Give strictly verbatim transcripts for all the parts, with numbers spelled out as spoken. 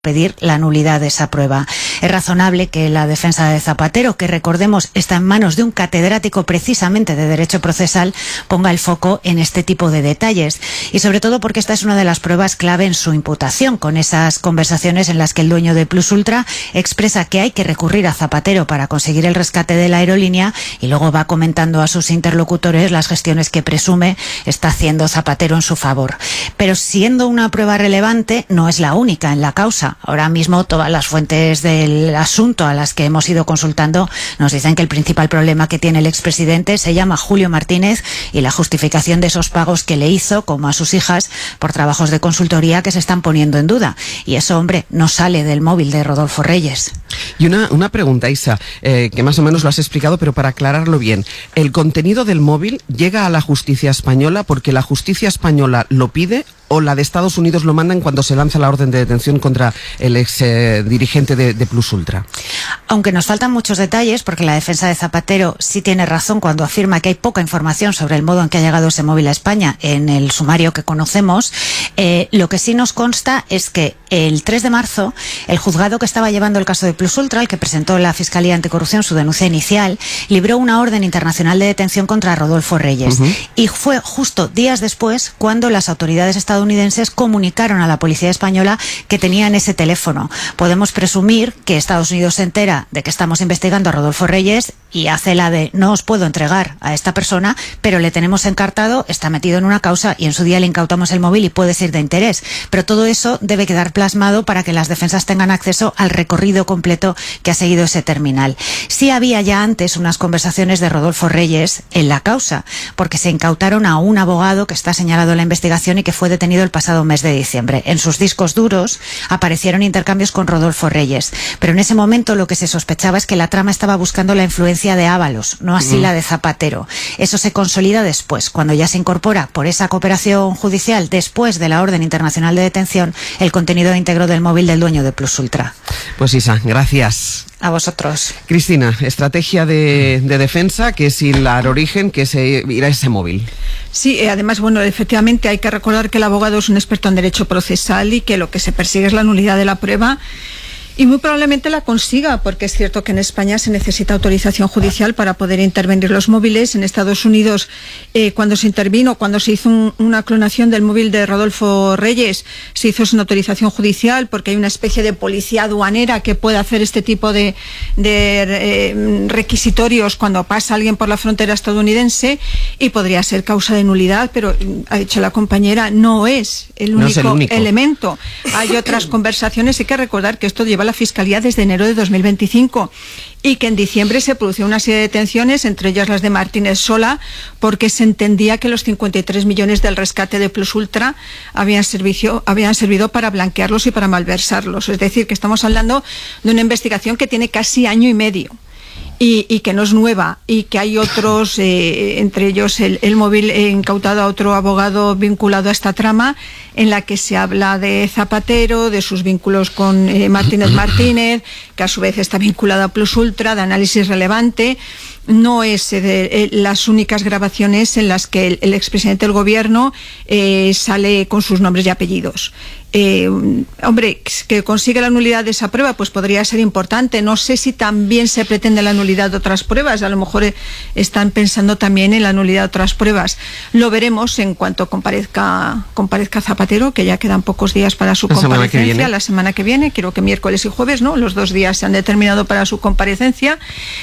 pedir la nulidad de esa prueba. Es razonable que la defensa de Zapatero, que recordemos está en manos de un catedrático precisamente de Derecho Procesal, ponga el foco en este tipo de detalles. Y sobre todo porque esta es una de las pruebas clave en su imputación, con esas conversaciones en las que el dueño de Plus Ultra expresa que hay que recurrir a Zapatero para conseguir el rescate de la aerolínea y luego va comentando a sus interlocutores las gestiones que presume está haciendo Zapatero en su favor. Pero siendo una prueba relevante, no es la única en la causa. Ahora mismo todas las fuentes del asunto a las que hemos ido consultando nos dicen que el principal problema que tiene el expresidente se llama Julio Martínez y la justificación de esos pagos que le hizo, como a sus hijas, por trabajos de consultoría que se están poniendo en duda. Y eso, hombre, no sale del móvil de Rodolfo Reyes. Y una, una pregunta, Isa, eh, que más o menos lo has explicado, pero para aclararlo bien. ¿El contenido del móvil llega a la justicia española porque la justicia española lo pide o la de Estados Unidos lo mandan cuando se lanza la orden de detención contra el ex eh, dirigente de, de Plus Ultra? Aunque nos faltan muchos detalles, porque la defensa de Zapatero sí tiene razón cuando afirma que hay poca información sobre el modo en que ha llegado ese móvil a España en el sumario que conocemos, eh, lo que sí nos consta es que el tres de marzo el juzgado que estaba llevando el caso de Plus Ultra, el que presentó la Fiscalía Anticorrupción su denuncia inicial, libró una orden internacional de detención contra Rodolfo Reyes. Uh-huh. Y fue justo días después cuando las autoridades estadounidenses comunicaron a la policía española que tenían ese teléfono. Podemos presumir que Estados Unidos se entera de que estamos investigando a Rodolfo Reyes y hace la de no os puedo entregar a esta persona, pero le tenemos encartado, está metido en una causa y en su día le incautamos el móvil y puede ser de interés. Pero todo eso debe quedar plasmado para que las defensas tengan acceso al recorrido completo que ha seguido ese terminal. Sí había ya antes unas conversaciones de Rodolfo Reyes en la causa, porque se incautaron a un abogado que está señalado en la investigación y que fue detenido el pasado mes de diciembre. En sus discos duros aparecieron intercambios con Rodolfo Reyes, pero en ese momento lo que se sospechaba es que la trama estaba buscando la influencia de Ábalos, no así mm. la de Zapatero. Eso se consolida después, cuando ya se incorpora por esa cooperación judicial, después de la orden internacional de detención, el contenido íntegro del móvil del dueño de Plus Ultra. Pues Isa, gracias. A vosotros. Cristina, estrategia de, de defensa, que es ir al origen, que es ir a ese móvil. Sí, eh, además, bueno, efectivamente hay que recordar que el abogado es un experto en derecho procesal y que lo que se persigue es la nulidad de la prueba. Y muy probablemente la consiga, porque es cierto que en España se necesita autorización judicial para poder intervenir los móviles. En Estados Unidos, eh, cuando se intervino, cuando se hizo un, una clonación del móvil de Rodolfo Reyes, se hizo sin autorización judicial, porque hay una especie de policía aduanera que puede hacer este tipo de, de eh, requisitorios cuando pasa alguien por la frontera estadounidense, y podría ser causa de nulidad, pero ha dicho la compañera, no es el único, no es el único elemento. Hay otras conversaciones. Hay que recordar que esto lleva la Fiscalía desde enero de dos mil veinticinco y que en diciembre se produjo una serie de detenciones, entre ellas las de Martínez Sola, porque se entendía que los cincuenta y tres millones del rescate de Plus Ultra habían, servicio, habían servido para blanquearlos y para malversarlos. Es decir, que estamos hablando de una investigación que tiene casi año y medio. Y, y que no es nueva, y que hay otros, eh, entre ellos el, el móvil eh, incautado a otro abogado vinculado a esta trama, en la que se habla de Zapatero, de sus vínculos con eh, Martínez Martínez, que a su vez está vinculado a Plus Ultra, de análisis relevante. No es eh, de, eh, las únicas grabaciones en las que el, el expresidente del gobierno eh, sale con sus nombres y apellidos. Eh, hombre, que consiga la nulidad de esa prueba, pues podría ser importante. No sé si también se pretende la nulidad de otras pruebas. A lo mejor eh, están pensando también en la nulidad de otras pruebas. Lo veremos en cuanto comparezca, comparezca Zapatero, que ya quedan pocos días para su la comparecencia. Semana la semana que viene, creo que miércoles y jueves, ¿no? Los dos días se han determinado para su comparecencia.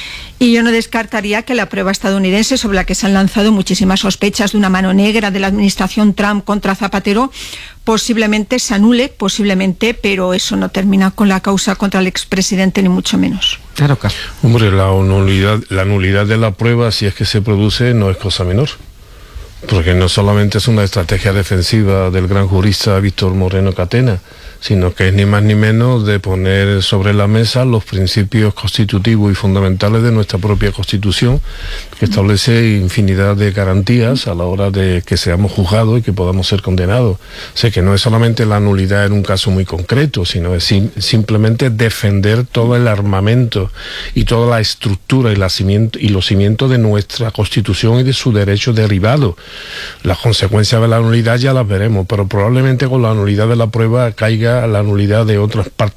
Y yo no descartaría que la prueba estadounidense, sobre la que se han lanzado muchísimas sospechas de una mano negra de la administración Trump contra Zapatero, posiblemente se anule, posiblemente, pero eso no termina con la causa contra el expresidente, ni mucho menos. Claro, claro. Hombre, la nulidad, la nulidad de la prueba, si es que se produce, no es cosa menor. Porque no solamente es una estrategia defensiva del gran jurista Víctor Moreno Catena, sino que es ni más ni menos de poner sobre la mesa los principios constitutivos y fundamentales de nuestra propia Constitución, que establece infinidad de garantías a la hora de que seamos juzgados y que podamos ser condenados. O sea, que no es solamente la nulidad en un caso muy concreto, sino es sim- simplemente defender todo el armamento y toda la estructura y, la cimiento, y los cimientos de nuestra Constitución y de su derecho derivado, Las consecuencias de la nulidad ya las veremos, pero probablemente con la nulidad de la prueba caiga la nulidad de otras partes